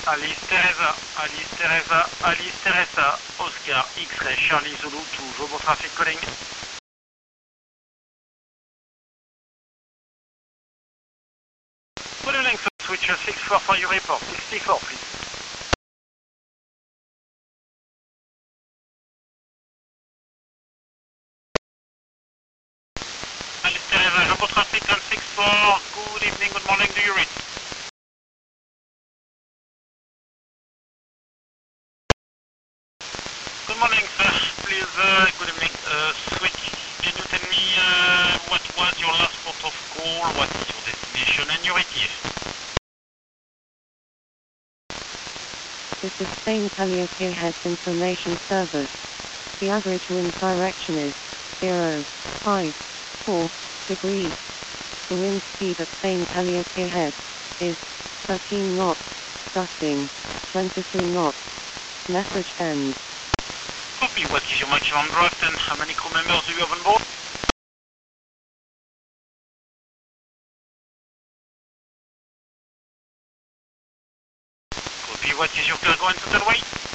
Alice Teresa, Alice Teresa, Alice Teresa, Oscar X-Ray Charlie Zulu to Jobo traffic calling. Good evening, switcher 64 for your report, 64 please. Alice Teresa, Jobo traffic on 64, good evening, good morning, do you read? Good morning, sir. Please, good evening. Switch, can you tell me what was your last port of call, what is your destination and your ETA? This is Spain Calliope Heads Information Service. The average wind direction is 054 degrees. The wind speed at Spain Calliope Heads is 13 knots, gusting 23 knots. Message ends. Copy. What is your maximum draft and how many crew members do you have on board? Copy. What is your cargo and total weight?